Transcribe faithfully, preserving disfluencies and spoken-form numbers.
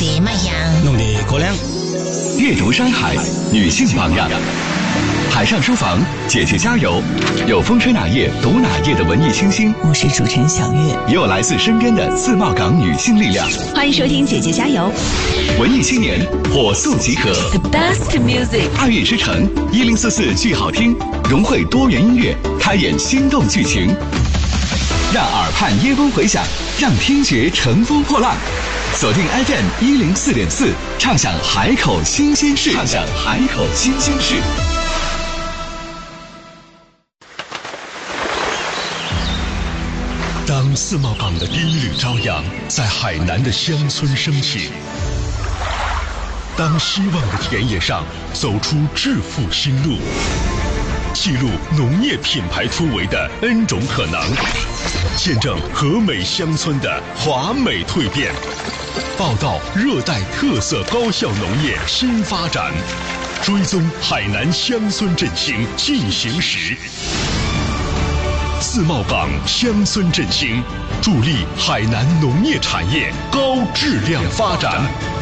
得嘛样， 弄得高粱。 阅读山海，女性榜样。海上书房，姐姐加油！有风吹哪页读哪页的文艺清新， 我是主持人小月， 也有来自身边的自贸港女性力量。 欢迎收听姐姐加油！ 文艺青年火速集合 ，The best music， 爱乐之城一零四四剧好听，融汇多元音乐，开演心动剧情，让耳畔耶风回响，让听觉乘风破浪。锁定 F M 一零四点四，畅享海口新鲜事，畅享海口新鲜事。 当自贸港的第一缕朝阳在海南的乡村升起，当希望的田野上走出致富新路，记录农业品牌突围的 N 种可能，见证和美乡村的华美蜕变，报道热带特色高效农业新发展，追踪海南乡村振兴进行时。自贸港乡村振兴，助力海南农业产业高质量发展。